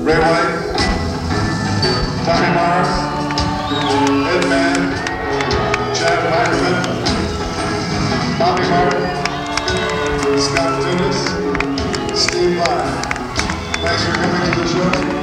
Ray White, Tommy Mars, Ed Mann, Chad Weinman, Bobby Martin, Scott Tunis, Steve Lyon. Thanks for coming to the show.